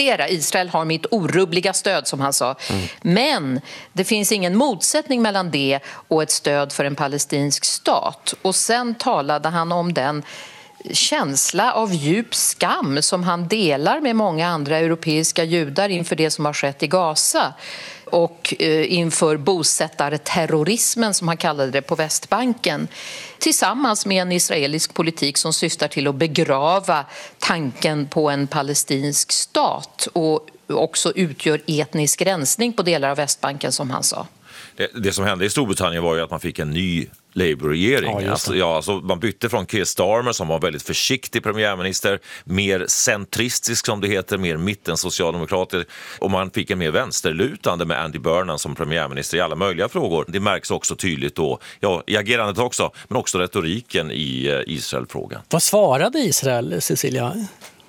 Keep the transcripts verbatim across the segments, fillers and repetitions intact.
existera. Israel har mitt orubbliga stöd, som han sa. Mm. Men det finns ingen motsättning mellan det och ett stöd för en palestinsk stat. Och sen talade han om den känsla av djup skam som han delar med många andra europeiska judar inför det som har skett i Gaza och inför bosättarterrorismen, som han kallade det, på Västbanken, tillsammans med en israelisk politik som syftar till att begrava tanken på en palestinsk stat och också utgör etnisk rensning på delar av Västbanken, som han sa. Det, det som hände i Storbritannien var ju att man fick en ny Labour-regering. Ja, alltså, ja, alltså, man bytte från Keir Starmer, som var väldigt försiktig premiärminister, mer centristisk som det heter, mer mittensocialdemokrater, och man fick en mer vänsterlutande med Andy Burnham som premiärminister i alla möjliga frågor. Det märks också tydligt då, ja, i agerandet också, men också retoriken i uh, Israel-frågan. Vad svarade Israel, Cecilia?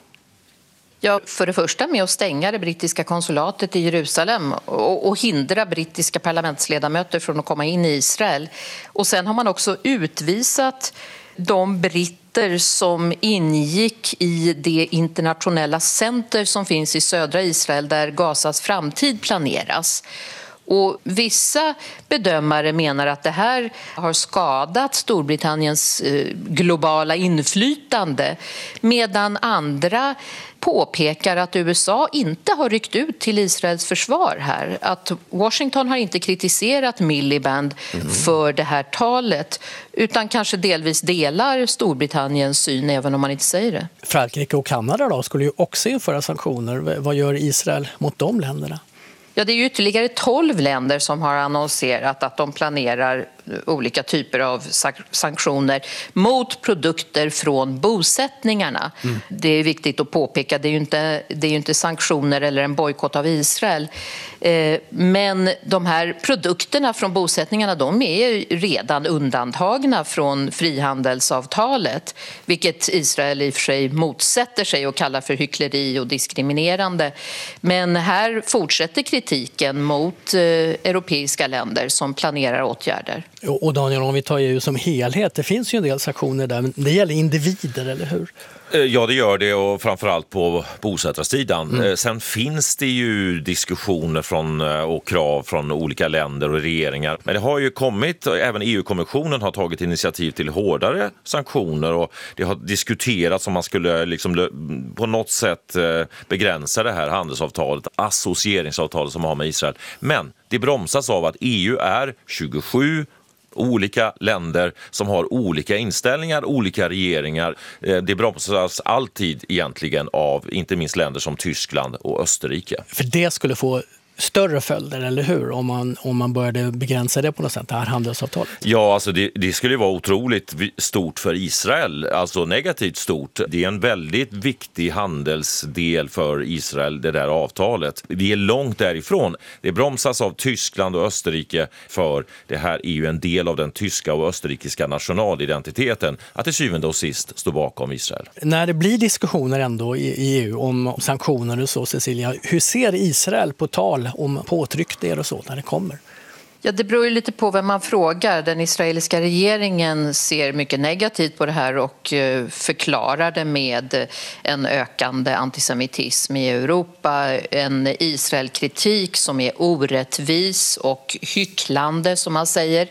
Ja, för det första med att stänga det brittiska konsulatet i Jerusalem och, och hindra brittiska parlamentsledamöter från att komma in i Israel. Och sen har man också utvisat de britter som ingick i det internationella center som finns i södra Israel där Gazas framtid planeras. Och vissa bedömare menar att det här har skadat Storbritanniens globala inflytande, medan andra påpekar att U S A inte har ryckt ut till Israels försvar här. Att Washington har inte kritiserat Miliband mm. för det här talet, utan kanske delvis delar Storbritanniens syn, även om man inte säger det. Frankrike och Kanada då skulle ju också införa sanktioner. Vad gör Israel mot de länderna? Ja, det är ju ytterligare tolv länder som har annonserat att de planerar olika typer av sanktioner mot produkter från bosättningarna. Mm. Det är viktigt att påpeka, det är ju inte, det är ju inte sanktioner eller en bojkott av Israel. Eh, men de här produkterna från bosättningarna, de är redan undantagna från frihandelsavtalet, vilket Israel i och för sig motsätter sig och kallar för hyckleri och diskriminerande. Men här fortsätter kritiken mot eh, europeiska länder som planerar åtgärder. Och Daniel, om vi tar E U som helhet, det finns ju en del sanktioner där, men det gäller individer, eller hur? Ja, det gör det, och framförallt på bosättarsidan. Mm. Sen finns det ju diskussioner från, och krav från olika länder och regeringar. Men det har ju kommit, även E U-kommissionen har tagit initiativ till hårdare sanktioner, och det har diskuterats om man skulle liksom på något sätt begränsa det här handelsavtalet, associeringsavtalet som man har med Israel. Men det bromsas av att E U är tjugosju olika länder som har olika inställningar, olika regeringar. Det bromsas alltid egentligen av inte minst länder som Tyskland och Österrike. För det skulle få större följder, eller hur? Om man, om man började begränsa det på något sätt, det här handelsavtalet. Ja, alltså det, det skulle vara otroligt stort för Israel, alltså negativt stort. Det är en väldigt viktig handelsdel för Israel, det där avtalet. Vi är långt därifrån. Det bromsas av Tyskland och Österrike, för det här är ju en del av den tyska och österrikiska nationalidentiteten, att till syvende och sist stå bakom Israel. När det blir diskussioner ändå i E U om sanktioner och så, Cecilia, hur ser Israel på tal om påtryckningar och så när det kommer? Ja, det beror ju lite på vem man frågar. Den israeliska regeringen ser mycket negativt på det här och förklarar det med en ökande antisemitism i Europa. En Israelkritik som är orättvis och hycklande, som man säger.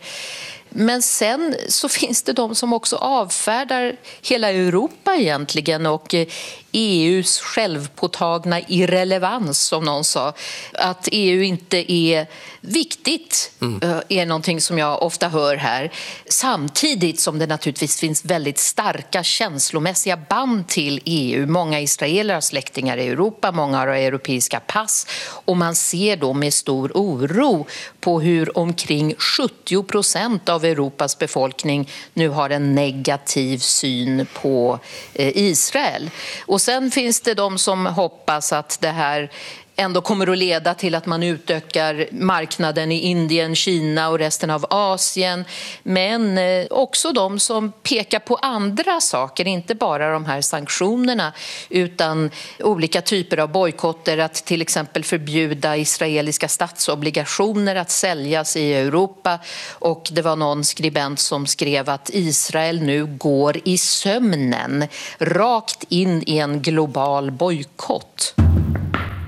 Men sen så finns det de som också avfärdar hela Europa egentligen, och E U:s självpåtagna irrelevans, som någon sa. Att E U inte är viktigt mm. är någonting som jag ofta hör här. Samtidigt som det naturligtvis finns väldigt starka känslomässiga band till E U. Många israeler har släktingar i Europa, många har europeiska pass, och man ser då med stor oro på hur omkring sjuttio procent av Europas befolkning nu har en negativ syn på Israel. Och sen finns det de som hoppas att det här ändå kommer att leda till att man utökar marknaden i Indien, Kina och resten av Asien. Men också de som pekar på andra saker, inte bara de här sanktionerna, utan olika typer av bojkotter, att till exempel förbjuda israeliska statsobligationer att säljas i Europa. Och det var någon skribent som skrev att Israel nu går i sömnen rakt in i en global bojkott.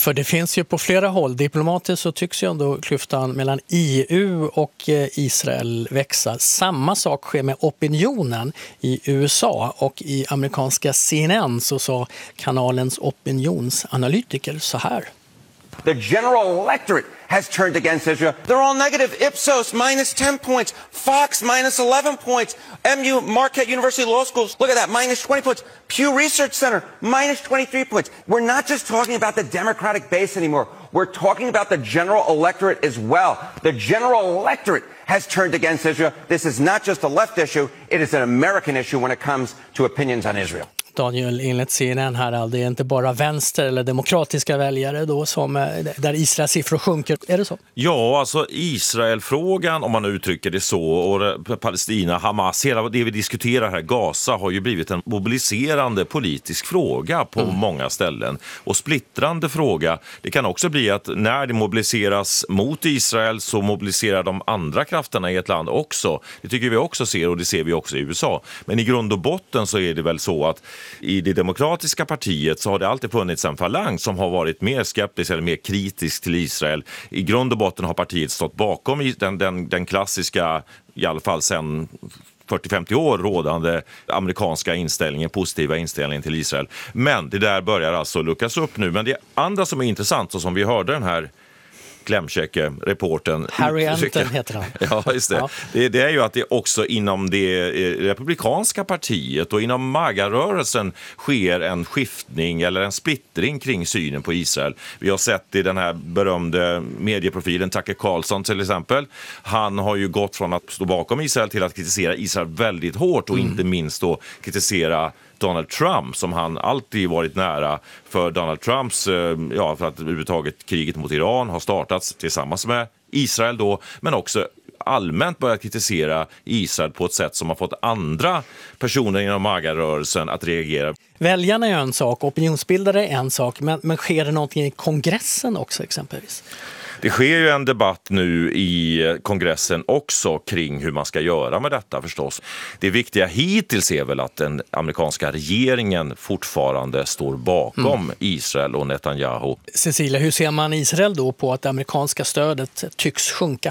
För det finns ju på flera håll, diplomatiskt så tycks ju ändå klyftan mellan E U och Israel växa. Samma sak sker med opinionen i U S A, och i amerikanska C N N så sa kanalens opinionsanalytiker så här. The general electorate has turned against Israel. They're all negative. Ipsos, minus ten points. Fox, minus eleven points. M U, Marquette University Law Schools, look at that, minus twenty points. Pew Research Center, minus twenty-three points. We're not just talking about the Democratic base anymore. We're talking about the general electorate as well. The general electorate has turned against Israel. This is not just a left issue. It is an American issue when it comes to opinions on Israel. Daniel, enligt C N N här, det är inte bara vänster eller demokratiska väljare då som, där Israels siffror sjunker. Är det så? Ja, alltså Israelfrågan, om man uttrycker det så, och Palestina, Hamas, hela det vi diskuterar här, Gaza, har ju blivit en mobiliserande politisk fråga på mm. många ställen. Och splittrande fråga, det kan också bli att när det mobiliseras mot Israel så mobiliserar de andra krafterna i ett land också. Det tycker vi också ser, och det ser vi också i U S A. Men i grund och botten så är det väl så att i det demokratiska partiet så har det alltid funnits en falang som har varit mer skeptisk eller mer kritisk till Israel. I grund och botten har partiet stått bakom den, den, den klassiska, i alla fall sedan fyrtio till femtio år rådande amerikanska inställningen, positiva inställningen till Israel. Men det där börjar alltså luckas upp nu. Men det andra som är intressant, och som vi hörde den här klämkäcke reporten Harry Anton heter han. Ja, just det. Ja. det. Det är ju att det också inom det republikanska partiet och inom MAGA-rörelsen sker en skiftning eller en splittring kring synen på Israel. Vi har sett i den här berömde medieprofilen Tucker Carlson till exempel. Han har ju gått från att stå bakom Israel till att kritisera Israel väldigt hårt, och mm. inte minst då kritisera Donald Trump, som han alltid varit nära. För Donald Trumps, ja, för att överhuvudtaget kriget mot Iran har startats tillsammans med Israel då, men också allmänt börjat kritisera Israel på ett sätt som har fått andra personer inom MAGA-rörelsen att reagera. Väljarna är en sak, opinionsbildare är en sak, men, men sker det någonting i kongressen också exempelvis? Det sker ju en debatt nu i kongressen också kring hur man ska göra med detta förstås. Det viktiga hittills är väl att den amerikanska regeringen fortfarande står bakom mm. Israel och Netanyahu. Cecilia, hur ser man Israel då på att det amerikanska stödet tycks sjunka?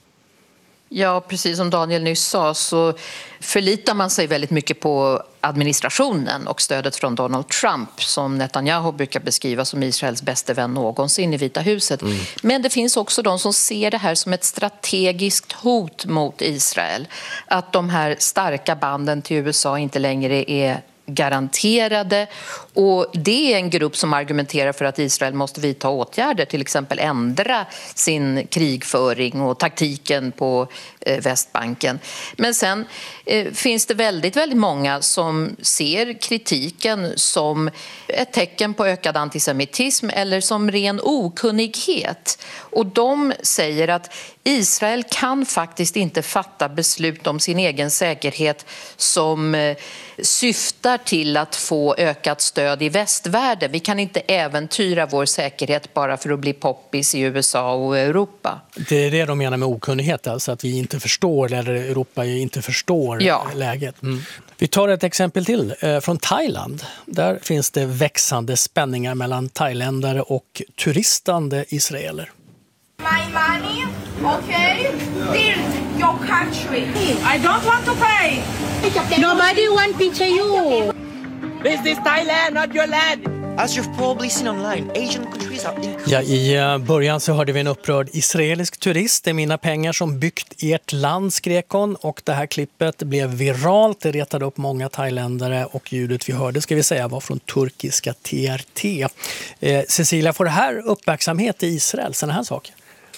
Ja, precis som Daniel nyss sa så förlitar man sig väldigt mycket på administrationen och stödet från Donald Trump, som Netanyahu brukar beskriva som Israels bäste vän någonsin i Vita huset. Mm. Men det finns också de som ser det här som ett strategiskt hot mot Israel. Att de här starka banden till U S A inte längre är garanterade, och det är en grupp som argumenterar för att Israel måste vidta åtgärder, till exempel ändra sin krigföring och taktiken på Västbanken. Men sen eh, finns det väldigt, väldigt många som ser kritiken som ett tecken på ökad antisemitism eller som ren okunnighet. Och de säger att Israel kan faktiskt inte fatta beslut om sin egen säkerhet som eh, syftar till att få ökat stöd i västvärlden. Vi kan inte äventyra vår säkerhet bara för att bli poppis i U S A och Europa. Det är det de menar med okunnighet, alltså att vi inte förstår, eller Europa inte förstår ja. läget. Mm. Vi tar ett exempel till eh, från Thailand. Där finns det växande spänningar mellan thailändare och turistande israeler. My money, okay? Build your country. I don't want to pay. Nobody want to pay you. This is Thailand, not your land. As you've probably seen online, Asian countries are increasing. Ja, i början så hörde vi en upprörd israelisk turist. Det är mina pengar som byggt ert land, skrek hon. Och det här klippet blev viralt. Det retade upp många thailändare, och ljudet vi hörde, ska vi säga, var från turkiska T R T. Eh, Cecilia, får det här uppmärksamhet i Israel, sådana här saker?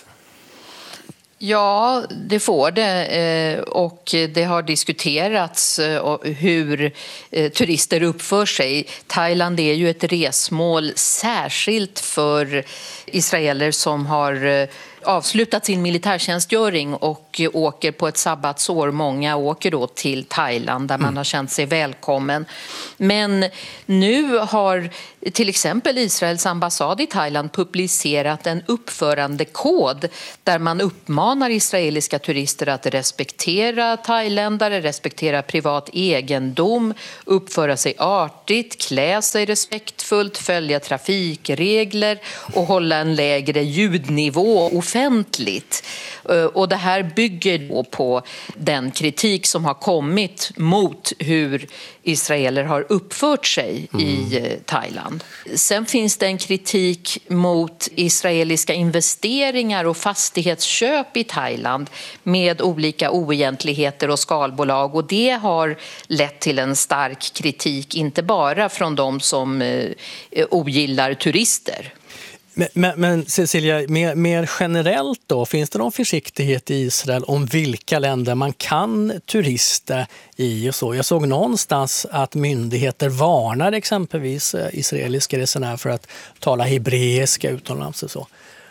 Ja, det får det, och det har diskuterats hur turister uppför sig. Thailand är ju ett resmål särskilt för israeler som har avslutat sin militärtjänstgöring och åker på ett sabbatsår. Många åker då till Thailand där man mm. har känt sig välkommen. Men nu har till exempel Israels ambassad i Thailand publicerat en uppförandekod där man uppmanar israeliska turister att respektera thailändare, respektera privat egendom, uppföra sig artigt, klä sig respektfullt, följa trafikregler och hålla en lägre ljudnivå offentligt. Och det här bygger då på den kritik som har kommit mot hur israeler har uppfört sig mm. i Thailand. Sen finns det en kritik mot israeliska investeringar och fastighetsköp i Thailand med olika oegentligheter och skalbolag, och det har lett till en stark kritik, inte bara från de som eh, ogillar turister. Men, men, men Cecilia, mer, mer generellt då, finns det någon försiktighet i Israel om vilka länder man kan turista i och så? Jag såg någonstans att myndigheter varnar exempelvis israeliska resenärer för att tala hebreiska utomlands och så.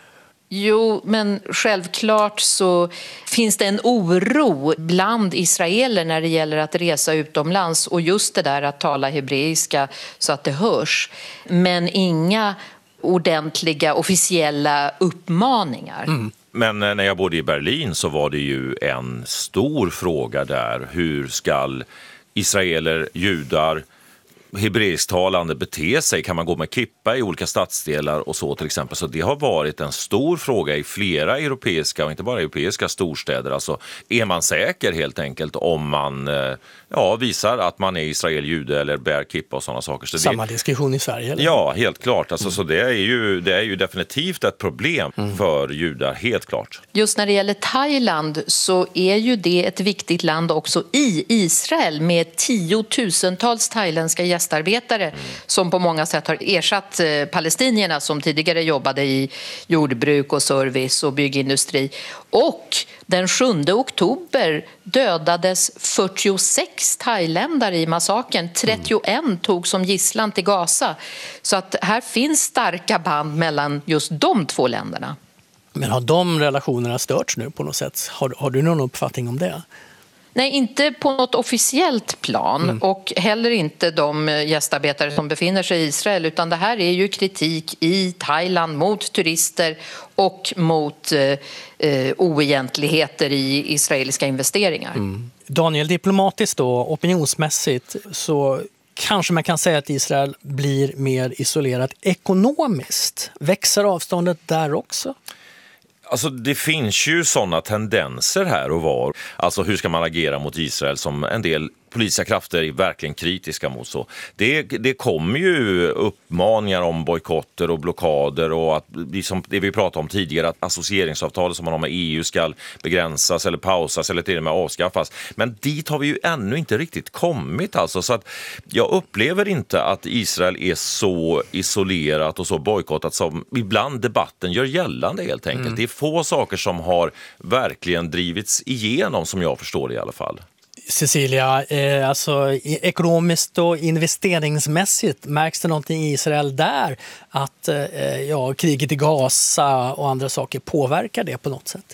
Jo, men självklart så finns det en oro bland israeler när det gäller att resa utomlands, och just det där att tala hebreiska så att det hörs. Men inga ordentliga officiella uppmaningar. Mm. Men när jag bodde i Berlin så var det ju en stor fråga där. Hur ska israeler, judar, hebreisktalande bete sig? Kan man gå med kippa i olika stadsdelar och så till exempel? Så det har varit en stor fråga i flera europeiska och inte bara europeiska storstäder. Alltså, är man säker helt enkelt om man ja, visar att man är israel, jude eller bär kippa och sådana saker? Så Samma det, diskussion i Sverige? Eller? Ja, helt klart. Alltså, mm. Så det är, ju, det är ju definitivt ett problem mm. för judar, helt klart. Just när det gäller Thailand så är ju det ett viktigt land också i Israel med tiotusentals thailändska gästarbetare som på många sätt har ersatt palestinierna som tidigare jobbade i jordbruk och service och byggindustri. Och den sjunde oktober dödades fyrtiosex thailändare i massakern. trettioen tog som gisslan till Gaza. Så att här finns starka band mellan just de två länderna. Men har de relationerna störts nu på något sätt? Har, har du någon uppfattning om det? Nej, inte på något officiellt plan mm. och heller inte de gästarbetare som befinner sig i Israel, utan det här är ju kritik i Thailand mot turister och mot eh, oegentligheter i israeliska investeringar. Mm. Daniel, diplomatiskt då, opinionsmässigt så kanske man kan säga att Israel blir mer isolerat ekonomiskt. Växer avståndet där också? Alltså det finns ju sådana tendenser här och var. Alltså hur ska man agera mot Israel som en del politiska krafter är verkligen kritiska mot så. Det, det kommer ju uppmaningar om bojkotter och blockader och att liksom det vi pratade om tidigare, att associeringsavtalet som man har med E U ska begränsas eller pausas eller till och med avskaffas. Men dit har vi ju ännu inte riktigt kommit alltså, så att jag upplever inte att Israel är så isolerat och så bojkottat som ibland debatten gör gällande helt enkelt. Mm. Det är få saker som har verkligen drivits igenom som jag förstår det i alla fall. Cecilia, eh, alltså ekonomiskt och investeringsmässigt, märks det någonting i Israel där att eh, ja, kriget i Gaza och andra saker påverkar det på något sätt?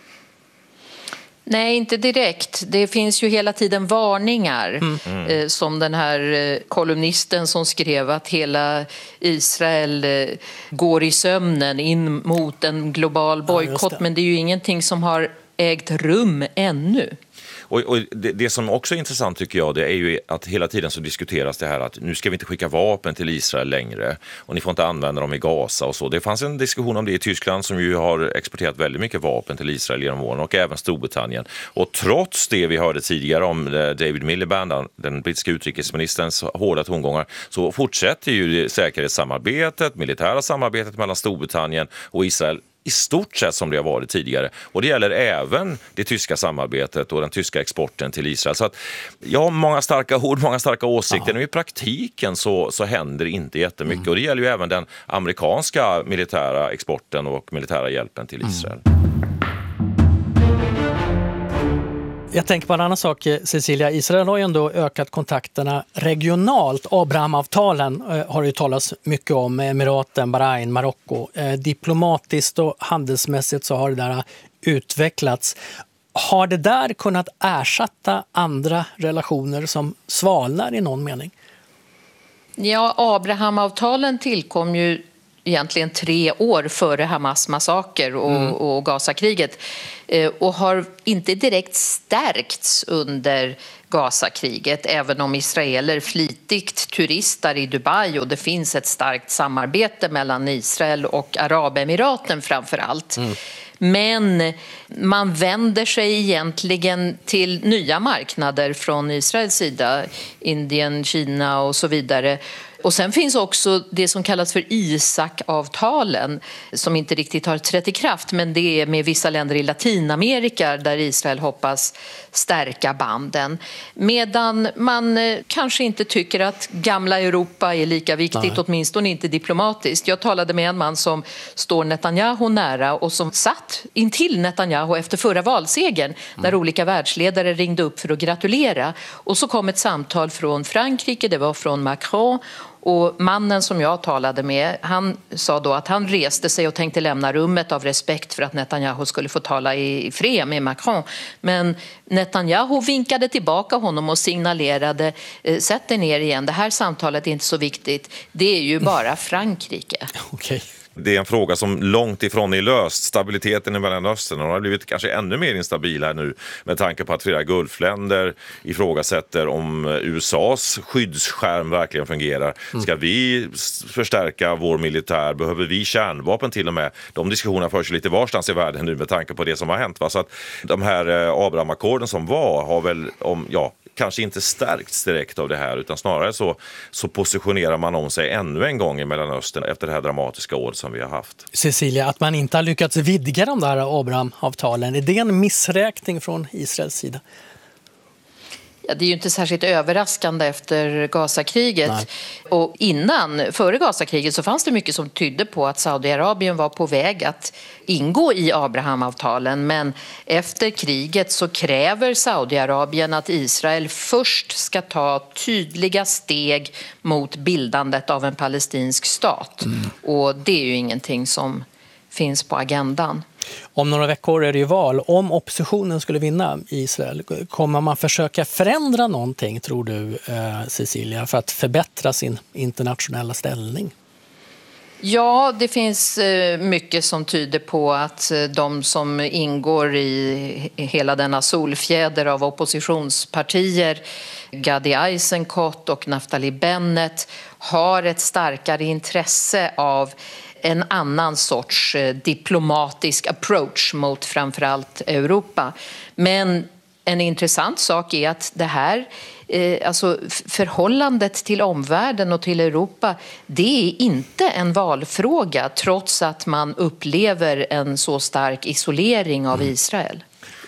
Nej, inte direkt. Det finns ju hela tiden varningar mm. eh, som den här eh, kolumnisten som skrev att hela Israel eh, går i sömnen in mot en global bojkott, ja, men det är ju ingenting som har ägt rum ännu. Och, och det, det som också är intressant tycker jag, det är ju att hela tiden så diskuteras det här att nu ska vi inte skicka vapen till Israel längre och ni får inte använda dem i Gaza och så. Det fanns en diskussion om det i Tyskland som ju har exporterat väldigt mycket vapen till Israel genom åren och även Storbritannien. Och trots det vi hörde tidigare om David Miliband, den brittiska utrikesministerns hårda tongångar, så fortsätter ju säkerhetssamarbetet, militära samarbetet mellan Storbritannien och Israel i stort sett som det har varit tidigare. Och det gäller även det tyska samarbetet och den tyska exporten till Israel. Så att, ja, många starka ord, många starka åsikter. Men i praktiken så, så händer det inte jättemycket. Mm. Och det gäller ju även den amerikanska militära exporten och militära hjälpen till Israel. Mm. Jag tänker på en annan sak, Cecilia. Israel har ju ändå ökat kontakterna regionalt. Abrahamavtalen eh, har det ju talats mycket om, Emiraten, Bahrain, Marocko. Eh, diplomatiskt och handelsmässigt så har det där utvecklats. Har det där kunnat ersätta andra relationer som svalnar i någon mening? Ja, Abrahamavtalen tillkom ju egentligen tre år före Hamas massaker och, mm. och Gazakriget eh, och har inte direkt stärkts under Gazakriget, även om israeler flitigt turistar i Dubai och det finns ett starkt samarbete mellan Israel och Arabemiraten framför allt. Mm. Men man vänder sig egentligen till nya marknader från Israels sida, Indien, Kina och så vidare. Och sen finns också det som kallas för Isaac-avtalen som inte riktigt har trätt i kraft, men det är med vissa länder i Latinamerika där Israel hoppas stärka banden. Medan man kanske inte tycker att gamla Europa är lika viktigt, Nej. åtminstone inte diplomatiskt. Jag talade med en man som står Netanyahu nära och som satt intill Netanyahu efter förra valsegern mm. när olika världsledare ringde upp för att gratulera. Och så kom ett samtal från Frankrike, det var från Macron. Och mannen som jag talade med, han sa då att han reste sig och tänkte lämna rummet av respekt för att Netanyahu skulle få tala i fred med Macron. Men Netanyahu vinkade tillbaka honom och signalerade, sätt dig ner igen, det här samtalet är inte så viktigt, det är ju bara Frankrike. Okej. Okay. Det är en fråga som långt ifrån är löst. Stabiliteten i Mellanöstern har blivit kanske ännu mer instabil här nu med tanke på att flera gulfländer ifrågasätter om U S A:s skyddsskärm verkligen fungerar. Ska vi förstärka vår militär? Behöver vi kärnvapen till och med? De diskussionerna förs lite varstans i världen nu med tanke på det som har hänt. Va? Så att de här Abraham-ackorden som var har väl om, ja, kanske inte stärkts direkt av det här, utan snarare så, så positionerar man om sig ännu en gång i Mellanöstern efter det här dramatiska året som vi har haft. Cecilia, att man inte har lyckats vidga de där Abraham-avtalen, är det en missräkning från Israels sida? Ja, det är ju inte särskilt överraskande efter Gazakriget. Nej. Och innan, före Gazakriget så fanns det mycket som tydde på att Saudiarabien var på väg att ingå i Abrahamavtalen. Men efter kriget så kräver Saudiarabien att Israel först ska ta tydliga steg mot bildandet av en palestinsk stat. Mm. Och det är ju ingenting som finns på agendan. Om några veckor är det ju val. Om oppositionen skulle vinna i Israel, kommer man försöka förändra någonting, tror du, eh, Cecilia, för att förbättra sin internationella ställning? Ja, det finns mycket som tyder på att de som ingår i hela denna solfjäder av oppositionspartier, Gadi Eisenkot och Naftali Bennett, har ett starkare intresse av en annan sorts diplomatisk approach mot framförallt Europa. Men en intressant sak är att det här, eh, alltså förhållandet till omvärlden och till Europa, det är inte en valfråga trots att man upplever en så stark isolering av Israel.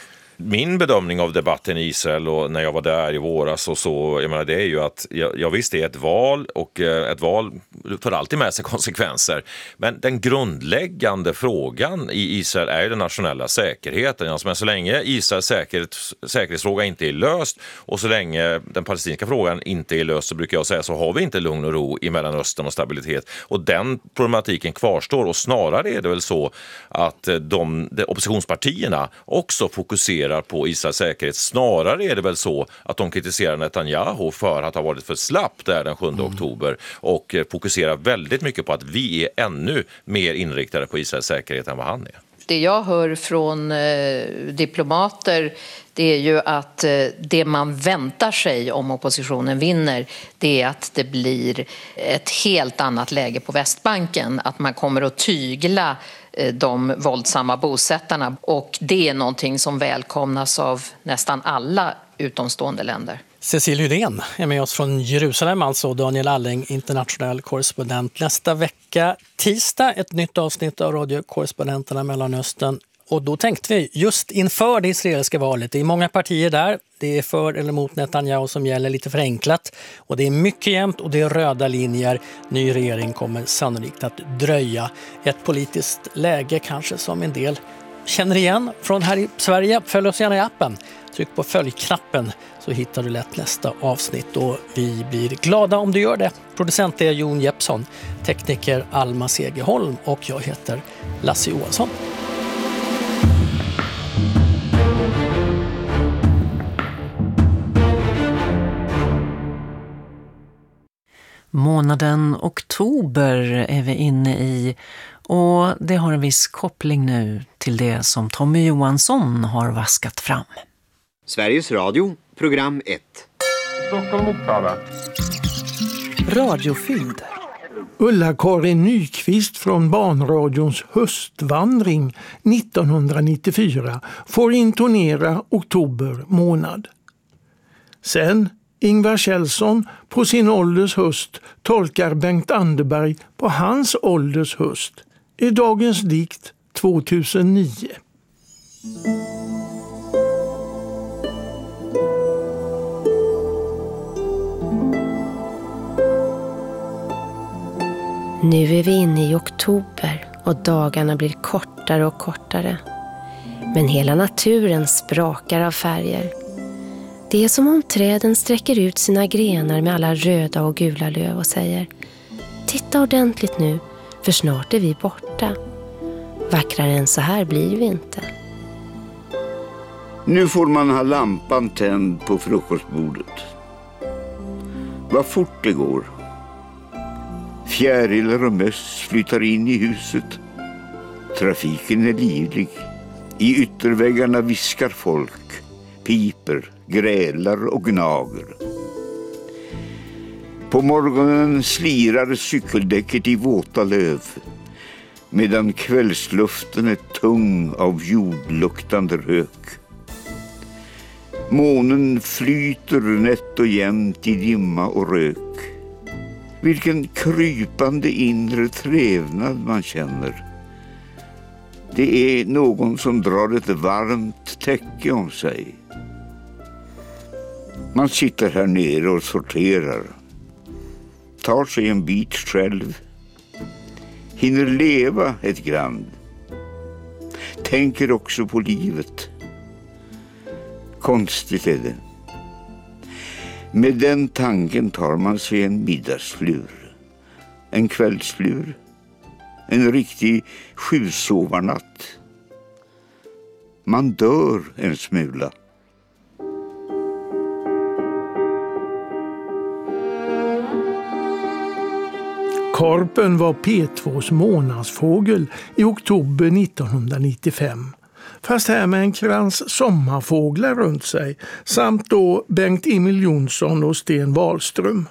Min bedömning av debatten i Israel och när jag var där i våras och så, jag menar, det är ju att jag, jag visst det är ett val och ett val för alltid med sig konsekvenser. Men den grundläggande frågan i Israel är ju den nationella säkerheten. Alltså, men så länge Israels säkerhet, säkerhetsfråga inte är löst och så länge den palestinska frågan inte är löst, så brukar jag säga, så har vi inte lugn och ro i Mellanöstern och stabilitet. Och den problematiken kvarstår, och snarare är det väl så att de, de oppositionspartierna också fokuserar på Israels säkerhet. Snarare är det väl så att de kritiserar Netanyahu för att ha varit för slapp där den sjunde mm. oktober och fokuserar väldigt mycket på att vi är ännu mer inriktade på Israels säkerhet än vad han är. Det jag hör från eh, diplomater, det är ju att eh, det man väntar sig om oppositionen vinner, det är att det blir ett helt annat läge på Västbanken. Att man kommer att tygla eh, de våldsamma bosättarna, och det är någonting som välkomnas av nästan alla utomstående länder. Cecilia Uddén är med oss från Jerusalem, alltså Daniel Alling, internationell korrespondent. Nästa vecka, tisdag, ett nytt avsnitt av radiokorrespondenterna Mellanöstern. Och då tänkte vi just inför det israeliska valet, det är många partier där, det är för eller mot Netanyahu som gäller, lite förenklat. Och det är mycket jämnt och det är röda linjer. Ny regering kommer sannolikt att dröja. Ett politiskt läge kanske som en del känner igen från här i Sverige, följ oss gärna i appen. Tryck på följknappen så hittar du lätt nästa avsnitt och vi blir glada om du gör det. Producent är Jon Jeppsson, tekniker Alma Segerholm och jag heter Lasse Johansson. Månaden oktober är vi inne i och det har en viss koppling nu till det som Tommy Johansson har vaskat fram. Sveriges Radio, program ett. Stockholm Uppsala. Radiofynd. Ulla-Karin Nyqvist från Barnradions höstvandring nittonhundranittiofyra får intonera oktober månad. Sen Ingvar Kjellson på sin ålders höst tolkar Bengt Anderberg på hans ålders höst i dagens dikt tvåtusennio. Nu är vi inne i oktober och dagarna blir kortare och kortare. Men hela naturen sprakar av färger. Det är som om träden sträcker ut sina grenar med alla röda och gula löv och säger: titta ordentligt nu, för snart är vi borta. Vackrare än så här blir vi inte. Nu får man ha lampan tänd på frukostbordet. Vad fort det går. Fjärilar och möss flyttar in i huset. Trafiken är livlig. I ytterväggarna viskar folk, piper, grälar och gnager. På morgonen slirar cykeldäcket i våta löv, medan kvällsluften är tung av jordluktande rök. Månen flyter nätt och jämnt i dimma och rök. Vilken krypande inre trevnad man känner. Det är någon som drar ett varmt täcke om sig. Man sitter här nere och sorterar. Tar sig en bit själv. Hinner leva ett grann. Tänker också på livet. Konstigt är det. Med den tanken tar man sig en middagslur. En kvällslur. En riktig sjusovarnatt. Man dör en smula. Korpen var P tvås månadsfågel i oktober nittonhundranittiofem. Fast här med en krans sommarfåglar runt sig, samt då Bengt Emil Jonsson och Sten Wahlström.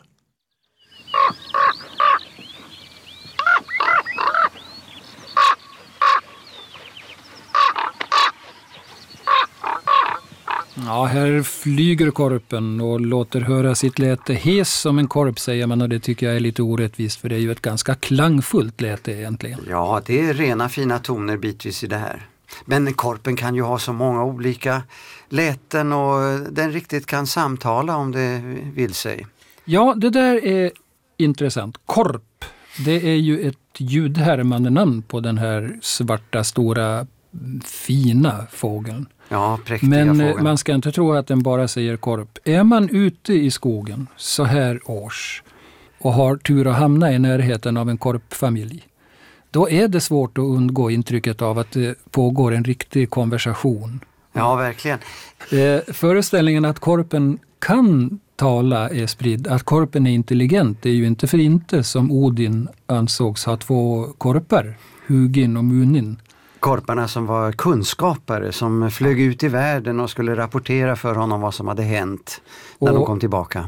Ja, här flyger korpen och låter höra sitt läte. Hes som en korp, säger man, och det tycker jag är lite orättvist, för det är ju ett ganska klangfullt läte egentligen. Ja, det är rena fina toner bitvis i det här. Men korpen kan ju ha så många olika läten och den riktigt kan samtala om det vill sig. Ja, det där är intressant. Korp, det är ju ett ljudhärmande namn på den här svarta, stora, fina fågeln. Ja, präktiga Men fågeln. Man ska inte tro att den bara säger korp. Är man ute i skogen så här års och har tur att hamna i närheten av en korpfamilj, då är det svårt att undgå intrycket av att det pågår en riktig konversation. Ja, verkligen. Eh, föreställningen att korpen kan tala är spridd. Att korpen är intelligent, det är ju inte för inte som Odin ansågs ha två korpar, Hugin och Munin. Korparna som var kunskapare, som flög ut i världen och skulle rapportera för honom vad som hade hänt när och de kom tillbaka.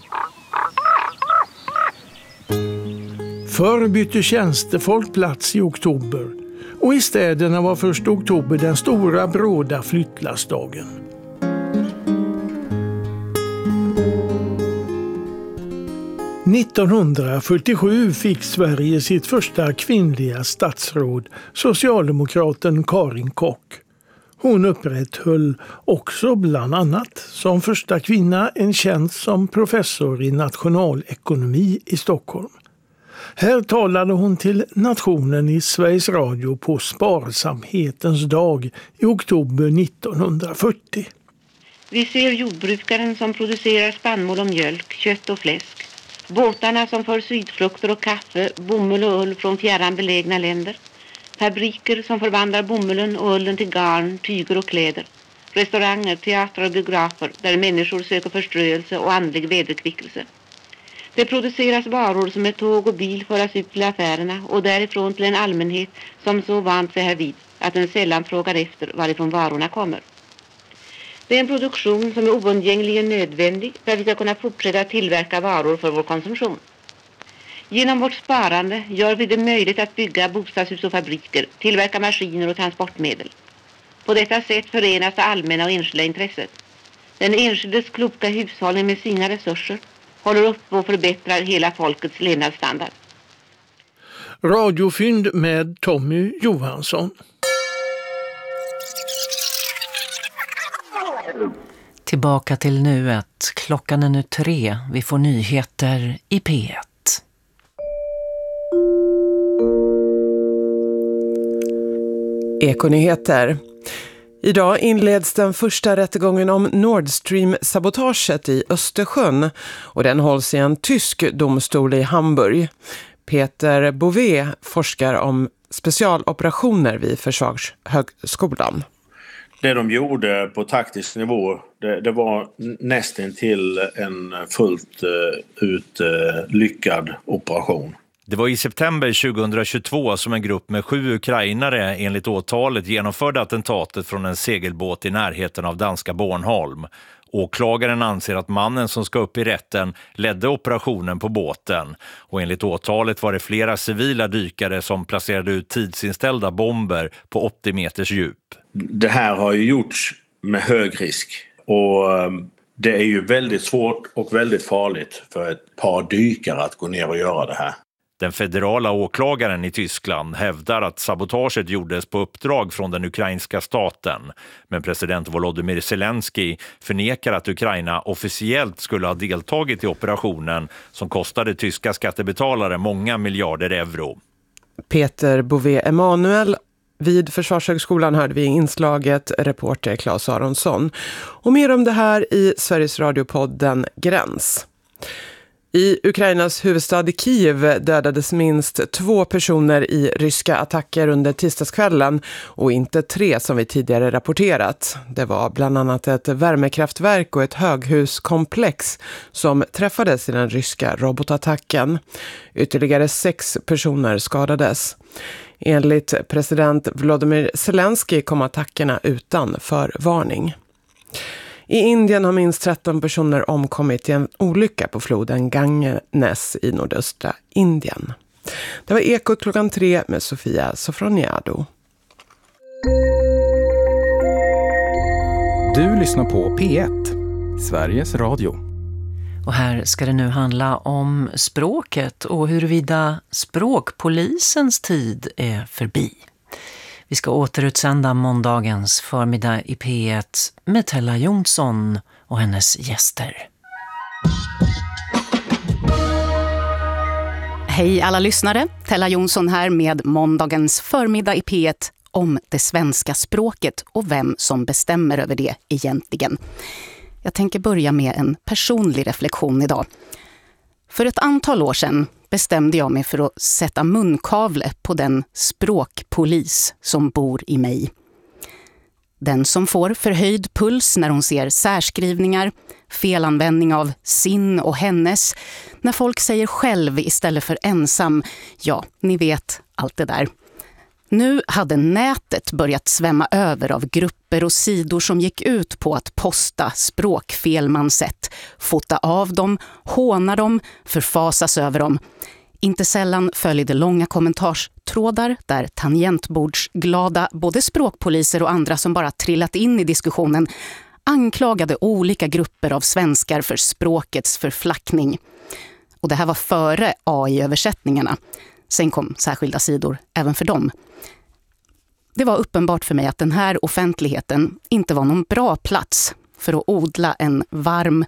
Förr bytte tjänstefolk plats i oktober, och i städerna var första oktober den stora bråda flyttlassdagen. nittonhundrafyrtiosju fick Sverige sitt första kvinnliga statsråd, socialdemokraten Karin Kock. Hon upprätthöll också bland annat som första kvinna en tjänst som professor i nationalekonomi i Stockholm. Här talade hon till nationen i Sveriges Radio på Sparsamhetens dag i oktober nittonhundrafyrtio. Vi ser jordbrukaren som producerar spannmål och mjölk, kött och fläsk. Båtarna som för sydfrukter och kaffe, bomull och ull från fjärran belägna länder. Fabriker som förvandlar bomullen och ullen till garn, tyger och kläder. Restauranger, teatrar och biografer där människor söker förströelse och andlig vederkvickelse. Det produceras varor som med tåg och bil föras ut till affärerna och därifrån till en allmänhet som så vant sig härvid att den sällan frågar efter varifrån varorna kommer. Det är en produktion som är oundgängligen nödvändig för att vi ska kunna fortsätta att tillverka varor för vår konsumtion. Genom vårt sparande gör vi det möjligt att bygga bostadshus och fabriker, tillverka maskiner och transportmedel. På detta sätt förenas det allmänna och enskilda intresset. Den enskildes kloka hushållning med sina resurser håller upp och förbättrar hela folkets levnadsstandard. Radiofynd med Tommy Johansson. Tillbaka till nuet. Klockan är nu tre. Vi får nyheter i P ett. Ekonyheter. Idag inleds den första rättegången om Nord Stream-sabotaget i Östersjön och den hålls i en tysk domstol i Hamburg. Peter Bové forskar om specialoperationer vid Försvarshögskolan. Det de gjorde på taktisk nivå, det, det var nästan till en fullt uh, ut uh, lyckad operation. Det var i september tjugohundratjugotvå som en grupp med sju ukrainare enligt åtalet genomförde attentatet från en segelbåt i närheten av danska Bornholm. Åklagaren anser att mannen som ska upp i rätten ledde operationen på båten. Och enligt åtalet var det flera civila dykare som placerade ut tidsinställda bomber på åttio meters djup. Det här har ju gjorts med hög risk och det är ju väldigt svårt och väldigt farligt för ett par dykare att gå ner och göra det här. Den federala åklagaren i Tyskland hävdar att sabotaget gjordes på uppdrag från den ukrainska staten. Men president Volodymyr Zelensky förnekar att Ukraina officiellt skulle ha deltagit i operationen som kostade tyska skattebetalare många miljarder euro. Peter Bové Emanuel vid Försvarshögskolan hörde vi inslaget reporter Claes Aronsson. Och mer om det här i Sveriges Radio-podden Gräns. I Ukrainas huvudstad Kiev dödades minst två personer i ryska attacker under tisdagskvällen och inte tre som vi tidigare rapporterat. Det var bland annat ett värmekraftverk och ett höghuskomplex som träffades i den ryska robotattacken. Ytterligare sex personer skadades. Enligt president Volodymyr Zelensky kom attackerna utan förvarning. I Indien har minst tretton personer omkommit i en olycka på floden Ganges i nordöstra Indien. Det var Ekot klockan tre med Sofia Sofroniado. Du lyssnar på P ett, Sveriges Radio. Och här ska det nu handla om språket och huruvida språkpolisens tid är förbi. Vi ska återutsända måndagens förmiddag i P ett med Tella Jonsson och hennes gäster. Hej alla lyssnare, Tella Jonsson här med måndagens förmiddag i P ett om det svenska språket och vem som bestämmer över det egentligen. Jag tänker börja med en personlig reflektion idag. För ett antal år sedan bestämde jag mig för att sätta munkavle på den språkpolis som bor i mig. Den som får förhöjd puls när hon ser särskrivningar, felanvändning av sin och hennes, när folk säger själv istället för ensam, ja, ni vet allt det där. Nu hade nätet börjat svämma över av grupper och sidor som gick ut på att posta språkfel man sett, fota av dem, håna dem, förfasas över dem. Inte sällan följde långa kommentarstrådar där tangentbordsglada både språkpoliser och andra som bara trillat in i diskussionen anklagade olika grupper av svenskar för språkets förflackning. Och det här var före A I-översättningarna. Sen kom särskilda sidor även för dem. Det var uppenbart för mig att den här offentligheten inte var någon bra plats för att odla en varm,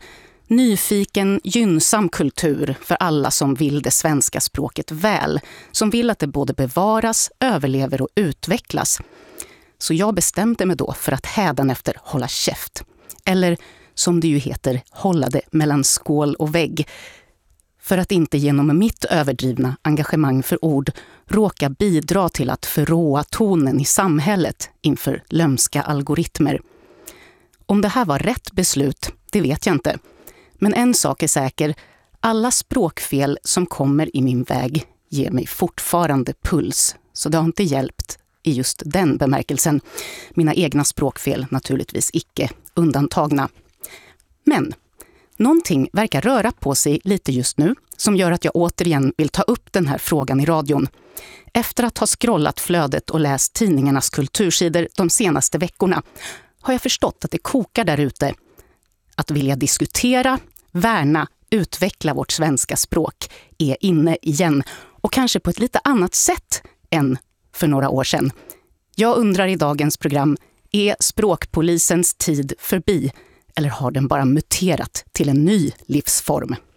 nyfiken, gynnsam kultur för alla som vill det svenska språket väl, som vill att det både bevaras, överlever och utvecklas. Så jag bestämde mig då för att hädanefter hålla käft. Eller som det ju heter, hålla det mellan skål och vägg. För att inte genom mitt överdrivna engagemang för ord råka bidra till att förråa tonen i samhället inför lömska algoritmer. Om det här var rätt beslut, det vet jag inte. Men en sak är säker, alla språkfel som kommer i min väg ger mig fortfarande puls. Så det har inte hjälpt i just den bemärkelsen. Mina egna språkfel naturligtvis icke undantagna. Men någonting verkar röra på sig lite just nu som gör att jag återigen vill ta upp den här frågan i radion. Efter att ha scrollat flödet och läst tidningarnas kultursidor de senaste veckorna har jag förstått att det kokar där ute. Att vilja diskutera, värna, utveckla vårt svenska språk är inne igen. Och kanske på ett lite annat sätt än för några år sedan. Jag undrar i dagens program, är språkpolisens tid förbi? Eller har den bara muterat till en ny livsform?